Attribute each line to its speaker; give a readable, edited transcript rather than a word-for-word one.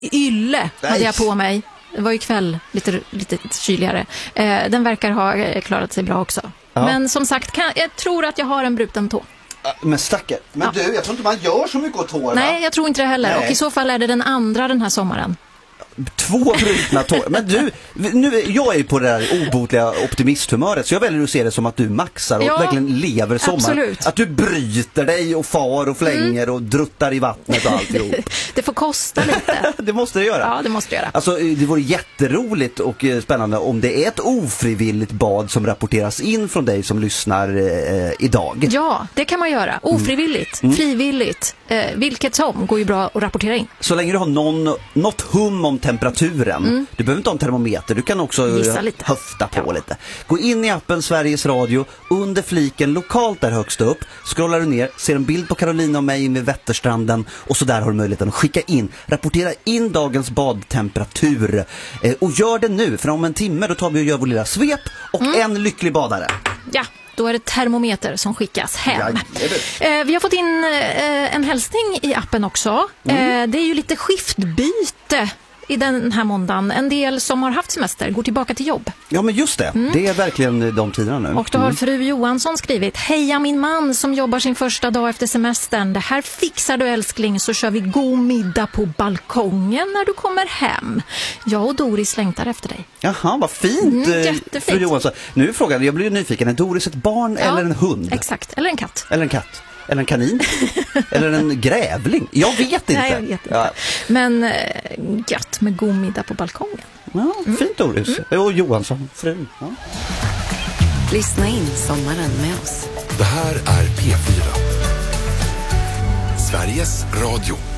Speaker 1: ylle hade jag på mig. Det var ju kväll, lite kyligare. Den verkar ha klarat sig bra också. Ja. Men som sagt, jag tror att jag har en bruten tå.
Speaker 2: Men stackare. Men du, jag tror inte man gör så mycket åt tår.
Speaker 1: Nej, jag tror inte det heller. Nej. Och i så fall är det den andra den här sommaren.
Speaker 2: 2 brutna tår. Men du, jag är ju på det där obotliga optimisthumöret, så jag väljer att se det som att du maxar och verkligen lever sommar.
Speaker 1: Absolut.
Speaker 2: Att du bryter dig och far och flänger och druttar i vattnet och alltihop.
Speaker 1: Det får kosta lite.
Speaker 2: Det måste det göra.
Speaker 1: Ja, det måste det göra.
Speaker 2: Alltså, det vore jätteroligt och spännande om det är ett ofrivilligt bad som rapporteras in från dig som lyssnar idag.
Speaker 1: Ja, det kan man göra. Ofrivilligt, frivilligt, vilket som går ju bra att rapportera in.
Speaker 2: Så länge du har något hum om temperaturen. Du behöver inte ha en termometer, du kan också höfta på lite. Gå in i appen Sveriges Radio, under fliken lokalt där högst upp, scrollar du ner, ser en bild på Carolina och mig vid Vätterstranden, och så där har du möjligheten att skicka in, rapportera in dagens badtemperatur. Och gör det nu, för om en timme då tar vi och gör vår lilla svep och en lycklig badare. Ja.
Speaker 1: Då är det termometer som skickas hem. Vi har fått in en hälsning i appen också. Det är ju lite skiftbyte i den här måndagen. En del som har haft semester går tillbaka till jobb.
Speaker 2: Ja, men just det. Det är verkligen de tiderna nu.
Speaker 1: Och då har fru Johansson skrivit: Heja min man som jobbar sin första dag efter semestern. Det här fixar du älskling, så kör vi god middag på balkongen när du kommer hem. Jag och Doris längtar efter dig.
Speaker 2: Jaha, vad fint.
Speaker 1: Jättefint.
Speaker 2: Fru Johansson. Nu är frågan, jag blir nyfiken. Är Doris ett barn eller en hund?
Speaker 1: Exakt, eller en katt.
Speaker 2: Eller en katt. Eller en kanin? Eller en grävling? Jag vet inte.
Speaker 1: Nej, jag vet inte. Ja. Men gött med god middag på balkongen.
Speaker 2: Ja, fint Doris. Och Johansson, frun. Ja.
Speaker 3: Lyssna in sommaren med oss.
Speaker 4: Det här är P4. Sveriges Radio.